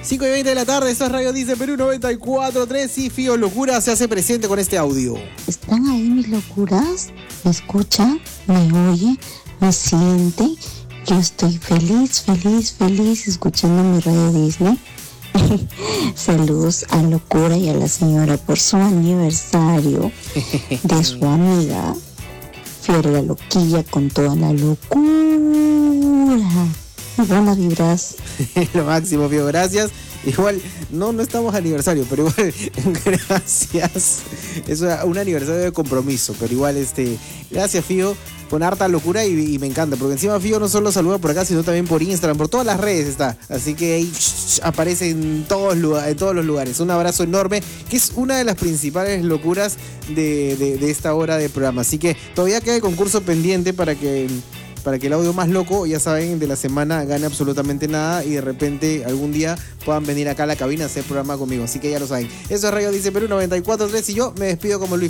5:20 de la tarde, esto es Radio Dice Perú 94.3 y Fío Locura se hace presente con este audio. ¿Están ahí mis locuras? ¿Me escuchan? ¿Me oyen? ¿Me sienten? Yo estoy feliz escuchando mi Radio Disney. Saludos a Locura y a la señora por su aniversario de su amiga Fiore la Loquilla con toda la locura. Buenas vibras. Lo máximo, Fío, gracias. Igual, no estamos aniversario, pero igual, gracias. Es un aniversario de compromiso, pero igual, gracias, Fío, con harta locura y me encanta, porque encima Fío no solo saluda por acá, sino también por Instagram, por todas las redes está. Así que ahí aparece en todos los lugares. Un abrazo enorme, que es una de las principales locuras de esta hora de programa. Así que todavía queda el concurso pendiente para que el audio más loco, ya saben, de la semana gane absolutamente nada y de repente algún día puedan venir acá a la cabina a hacer programa conmigo. Así que ya lo saben. Eso es Radio Dice Perú 94.3 y yo me despido como Luis.